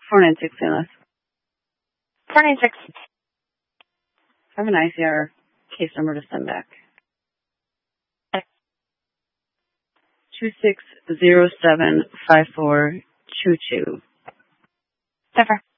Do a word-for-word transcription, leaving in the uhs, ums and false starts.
four nine six, Amos. four nine six. I have an I C R case number to send back. Okay. two six zero seven five four two two. Zephyr.